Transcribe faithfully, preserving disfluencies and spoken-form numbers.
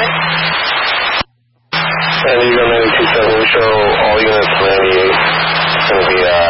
And Eagle ninety-two seven, we show all units ninety-eight. It's going to be uh,